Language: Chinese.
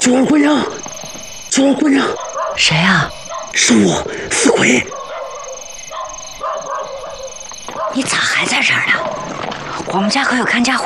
九儿姑娘，九儿姑娘， 谁啊？ 是我，死鬼。 你咋还在这儿呢？我们家可有看家